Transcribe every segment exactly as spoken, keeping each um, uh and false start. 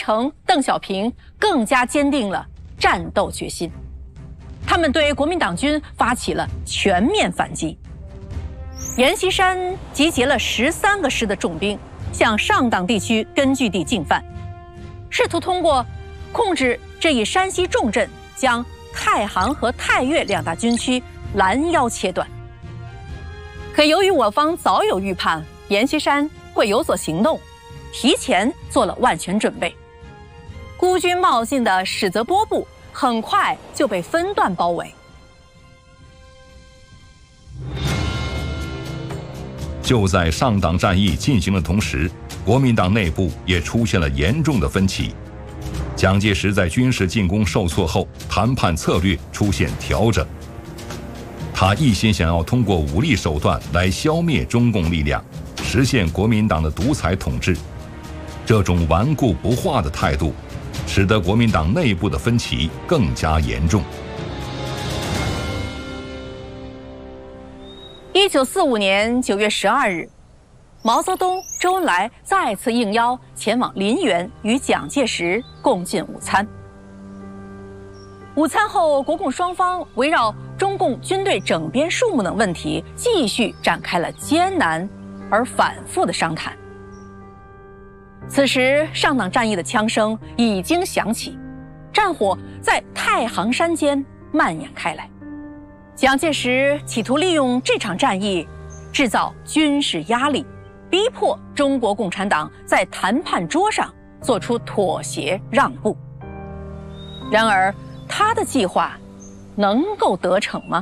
成、邓小平更加坚定了战斗决心。他们对国民党军发起了全面反击。阎锡山集结了十三个师的重兵，向上党地区根据地进犯，试图通过控制这一山西重镇，将太行和太岳两大军区拦腰切断。可由于我方早有预判阎锡山会有所行动，提前做了万全准备，孤军冒进的史泽波部很快就被分段包围。 就在上党战役进行的同时，国民党内部也出现了严重的分歧。蒋介石在军事进攻受挫后，谈判策略出现调整。他一心想要通过武力手段来消灭中共力量，实现国民党的独裁统治。这种顽固不化的态度，使得国民党内部的分歧更加严重。 一九四五年九月十二日，毛泽东、周恩来再次应邀前往林园与蒋介石共进午餐。午餐后，国共双方围绕中共军队整编数目等问题，继续展开了艰难而反复的商谈。此时，上党战役的枪声已经响起，战火在太行山间蔓延开来。蒋介石企图利用这场战役制造军事压力，逼迫中国共产党在谈判桌上做出妥协让步。然而，他的计划能够得逞吗？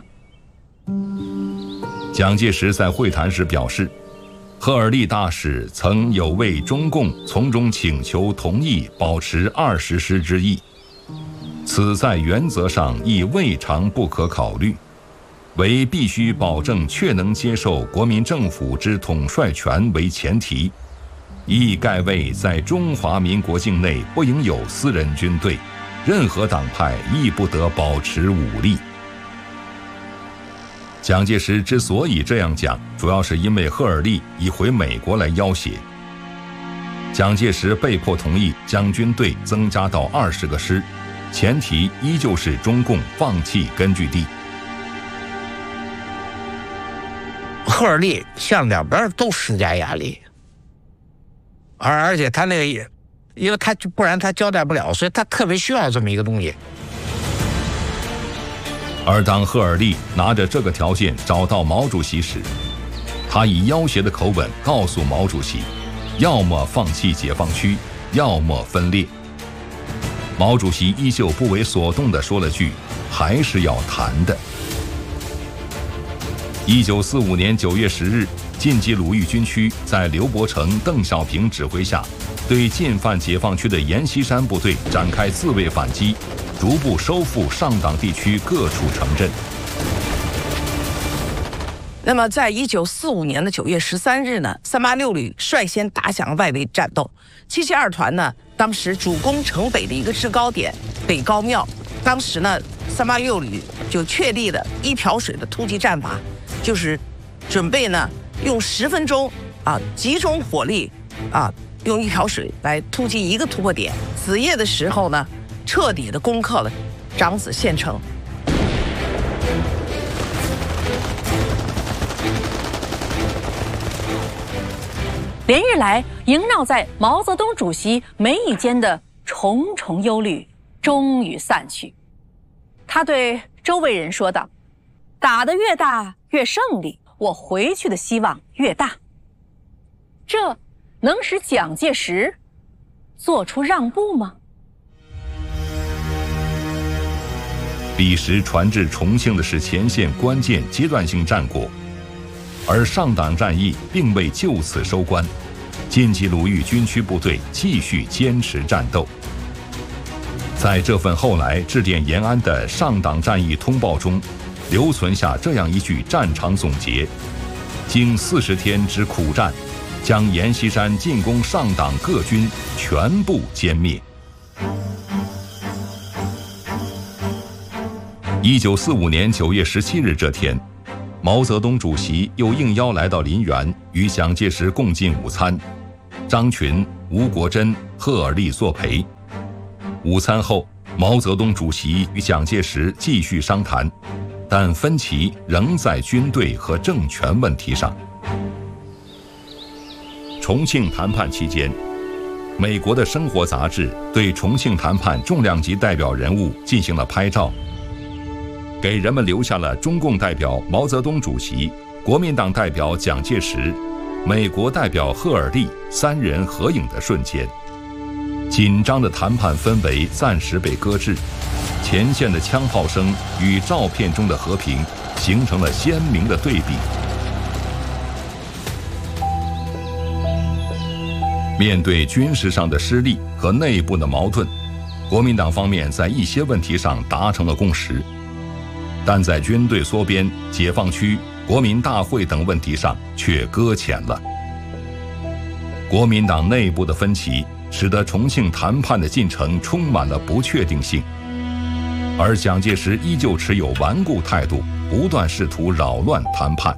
蒋介石在会谈时表示，赫尔利大使曾有为中共从中请求同意保持二十师之意，此在原则上亦未尝不可考虑，为必须保证确能接受国民政府之统帅权为前提，亦盖为在中华民国境内不应有私人军队，任何党派亦不得保持武力。蒋介石之所以这样讲，主要是因为赫尔利已回美国来要挟。蒋介石被迫同意将军队增加到二十个师，前提依旧是中共放弃根据地。 赫尔利向两边都施加压力，而而且他那个也，因为他不然他交代不了，所以他特别需要这么一个东西。 而当赫尔利拿着这个条件找到毛主席时，他以要挟的口吻告诉毛主席，要么放弃解放区，要么分裂。毛主席依旧不为所动地说了句，还是要谈的。一九四五年九月十日，晋冀鲁豫军区在刘伯承、邓小平指挥下，对进犯解放区的阎锡山部队展开自卫反击，逐步收复上党地区各处城镇。 那么，在一九四五年的九月十三日呢，三八六旅率先打响外围战斗。七七二团呢，当时主攻城北的一个制高点北高庙。当时呢，三八六旅就确立了一瓢水的突击战法。就是准备呢，用十分钟啊，集中火力啊，用一瓢水来突击一个突破点。子夜的时候呢，彻底的攻克了长子县城。 连日来萦绕在毛泽东主席眉宇间的重重忧虑终于散去。他对周围人说道：“打得越大越胜利，我回去的希望越大。”这能使蒋介石做出让步吗？ 彼时传至重庆的是前线关键阶段性战果，而上党战役并未就此收官，晋冀鲁豫军区部队继续坚持战斗。在这份后来致电延安的上党战役通报中，留存下这样一句战场总结：经四十天之苦战，将阎锡山进攻上党各军全部歼灭。一九四五年九月十七日这天，毛泽东主席又应邀来到林园，与蒋介石共进午餐。张群、吴国桢、 赫尔利作陪。午餐后，毛泽东主席与蒋介石继续商谈，但分歧仍在军队和政权问题上。重庆谈判期间，美国的生活杂志对重庆谈判重量级代表人物进行了拍照，给人们留下了中共代表毛泽东主席、国民党代表蒋介石、美国代表赫尔利三人合影的瞬间。紧张的谈判氛围暂时被搁置，前线的枪炮声与照片中的和平形成了鲜明的对比。面对军事上的失利和内部的矛盾，国民党方面在一些问题上达成了共识，但在军队缩编、解放区、国民大会等问题上却搁浅了。国民党内部的分歧使得重庆谈判的进程充满了不确定性，而蒋介石依旧持有顽固态度，不断试图扰乱谈判。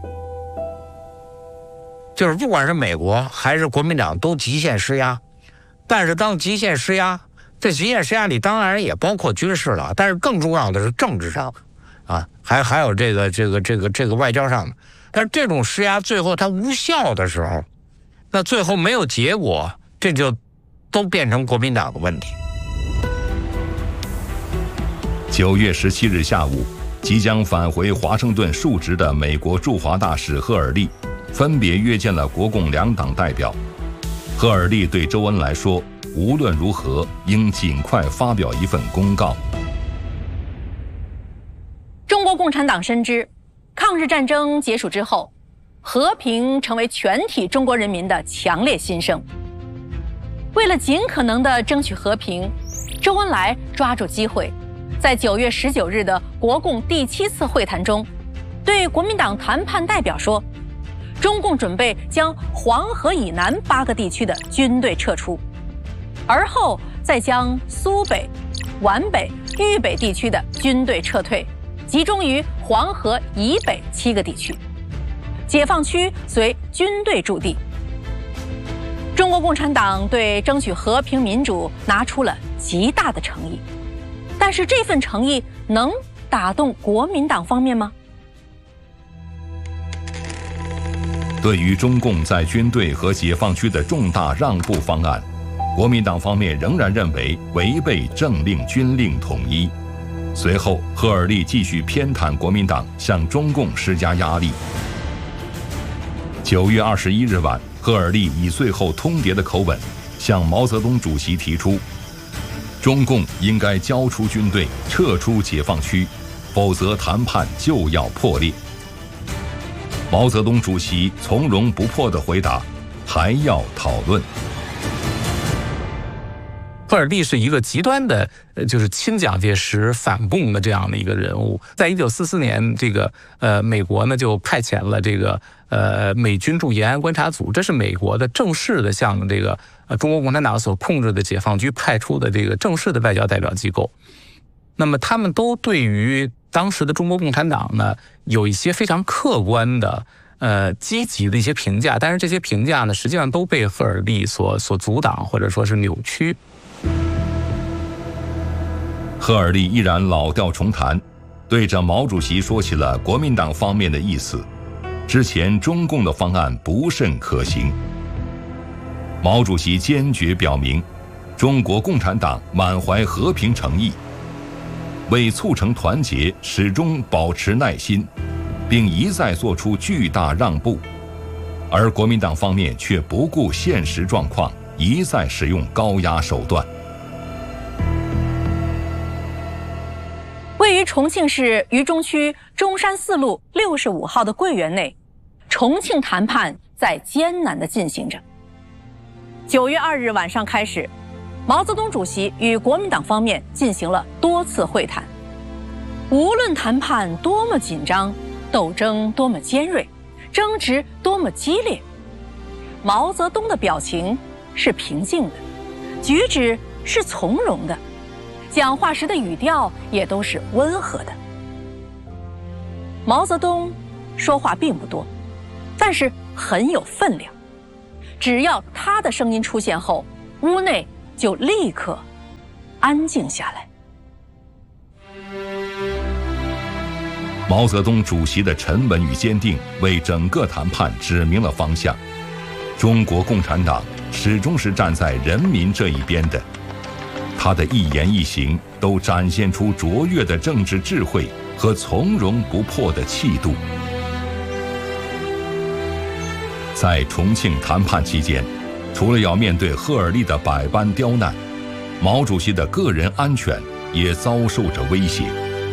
就是不管是美国还是国民党都极限施压，但是当极限施压，这极限施压里当然也包括军事了，但是更重要的是政治上啊，还还有这个这个这个这个外交上的。但是这种施压最后它无效的时候，那最后没有结果，这就都变成国民党的问题。 九月十七日下午，即将返回华盛顿述职的美国驻华大使赫尔利分别约见了国共两党代表。赫尔利对周恩来说，无论如何应尽快发表一份公告。 中国共产党深知，抗日战争结束之后，和平成为全体中国人民的强烈心声。为了尽可能地争取和平，周恩来抓住机会，在九月十九日的国共第七次会谈中，对国民党谈判代表说，中共准备将黄河以南八个地区的军队撤出，而后再将苏北、皖北、豫北地区的军队撤退，集中于黄河以北七个地区，解放区随军队驻地。中国共产党对争取和平民主拿出了极大的诚意，但是这份诚意能打动国民党方面吗？ 对于中共在军队和解放区的重大让步方案，国民党方面仍然认为违背政令军令统一。随后，赫尔利继续偏袒国民党，向中共施加压力。九月二十一日晚，赫尔利以最后通牒的口吻向毛泽东主席提出，中共应该交出军队，撤出解放区，否则谈判就要破裂。毛泽东主席从容不迫地回答，还要讨论。 赫尔利是一个极端的，呃，就是亲蒋介石、反共的这样的一个人物。在一九四四年，这个呃，美国呢就派遣了这个呃美军驻延安观察组，这是美国的正式的向这个呃中国共产党所控制的解放区派出的这个正式的外交代表机构。那么他们都对于当时的中国共产党呢有一些非常客观的。呃，积极的一些评价，但是这些评价呢，实际上都被赫尔利所所阻挡，或者说是扭曲。 赫尔利依然老调重弹，对着毛主席说起了国民党方面的意思。之前中共的方案不甚可行。毛主席坚决表明，中国共产党满怀和平诚意，为促成团结，始终保持耐心。并一再做出巨大让步，而国民党方面却不顾现实状况，一再使用高压手段。 位于重庆市渝中区中山四路六十五号的桂园内，重庆谈判在艰难地进行着。九月二日晚上开始，毛泽东主席与国民党方面进行了多次会谈。无论谈判多么紧张，斗争多么尖锐，争执多么激烈，毛泽东的表情是平静的，举止是从容的，讲话时的语调也都是温和的。毛泽东说话并不多，但是很有分量，只要他的声音出现后，屋内就立刻安静下来。 毛泽东主席的沉稳与坚定为整个谈判指明了方向。中国共产党始终是站在人民这一边的，他的一言一行都展现出卓越的政治智慧和从容不迫的气度。在重庆谈判期间，除了要面对赫尔利的百般刁难，毛主席的个人安全也遭受着威胁。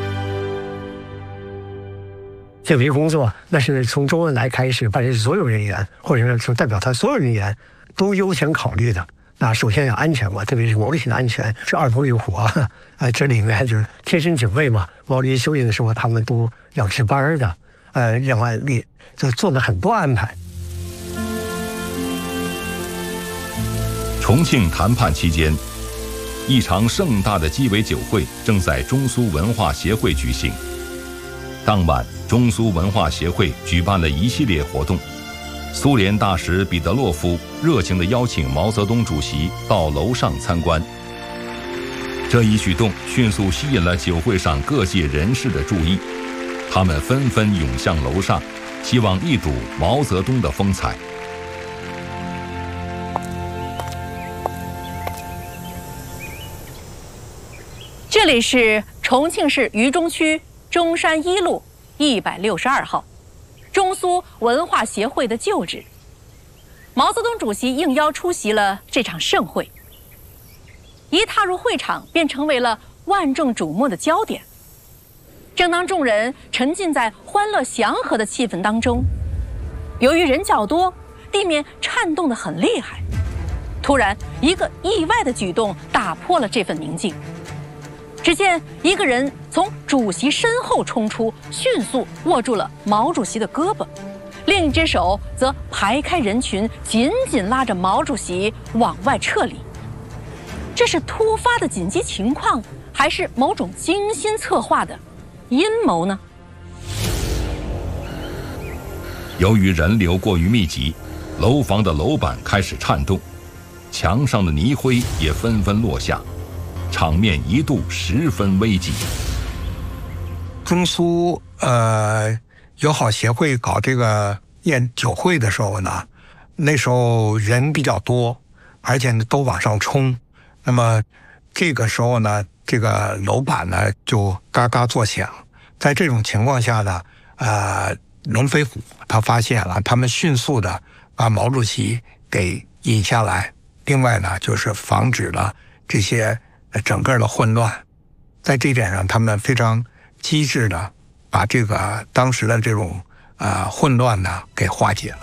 解围工作，那是从周恩来开始，把这所有人员，或者说代表他所有人员，都优先考虑的。那首先要安全嘛，特别是毛主席的安全是二头有火啊、呃！这里面就是贴身警卫嘛，毛主席休息的时候他们都要值班的，呃，另外立就做了很多安排。 重庆谈判期间，一场盛大的鸡尾酒会正在中苏文化协会举行。当晚，中苏文化协会举办了一系列活动。苏联大使彼得洛夫热情地邀请毛泽东主席到楼上参观。这一举动迅速吸引了酒会上各界人士的注意，他们纷纷涌向楼上，希望一睹毛泽东的风采。 这里是重庆市渝中区中山一路一百六十二号，中苏文化协会的旧址。毛泽东主席应邀出席了这场盛会，一踏入会场便成为了万众瞩目的焦点。正当众人沉浸在欢乐祥和的气氛当中，由于人较多，地面颤动得很厉害。突然，一个意外的举动打破了这份宁静。只见一个人从主席身后冲出，迅速握住了毛主席的胳膊，另一只手则排开人群，紧紧拉着毛主席往外撤离。这是突发的紧急情况，还是某种精心策划的阴谋呢？ 由于人流过于密集，楼房的楼板开始颤动，墙上的泥灰也纷纷落下，场面一度十分危急。 中苏呃友好协会搞这个宴酒会的时候呢，那时候人比较多，而且都往上冲。那么这个时候呢，这个楼板呢就嘎嘎作响。在这种情况下呢，呃，龙飞虎他发现了，他们迅速的把毛主席给引下来。另外呢，就是防止了这些整个的混乱。在这一点上，他们非常机智的把这个当时的这种呃混乱呢给化解了。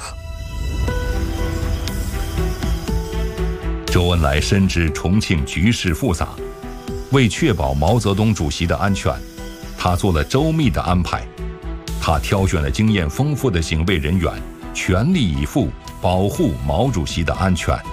周恩来深知重庆局势复杂，为确保毛泽东主席的安全，他做了周密的安排。他挑选了经验丰富的警卫人员，全力以赴保护毛主席的安全。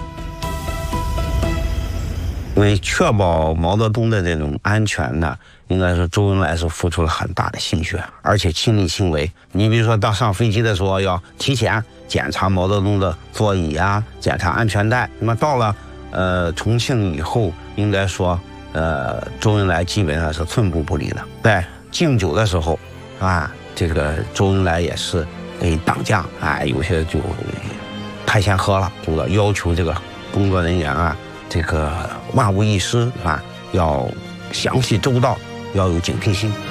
为确保毛泽东的这种安全呢，应该说周恩来是付出了很大的心血，而且亲力亲为。你比如说到上飞机的时候，要提前检查毛泽东的座椅啊，检查安全带。那么到了呃重庆以后，应该说呃周恩来基本上是寸步不离的。在敬酒的时候啊，这个周恩来也是给党将啊，有些就太先喝了，就要求这个工作人员啊，这个万无一失啊，要详细周到，要有警惕心。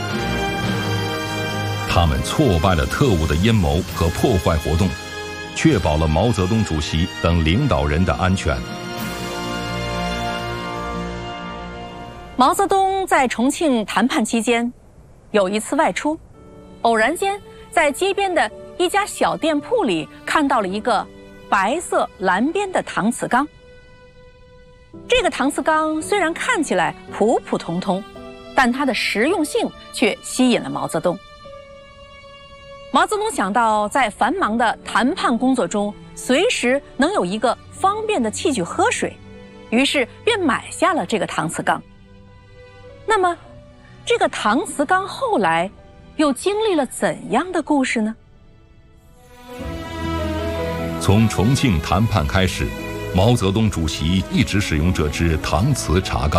他们挫败了特务的阴谋和破坏活动，确保了毛泽东主席等领导人的安全。 毛泽东在重庆谈判期间，有一次外出，偶然间在街边的一家小店铺里看到了一个白色蓝边的搪瓷缸。这个搪瓷缸虽然看起来普普通通，但它的实用性却吸引了毛泽东。毛泽东想到在繁忙的谈判工作中，随时能有一个方便的器具喝水，于是便买下了这个搪瓷缸。那么，这个搪瓷缸后来又经历了怎样的故事呢？ 从重庆谈判开始， 毛泽东主席一直使用这支搪瓷茶缸。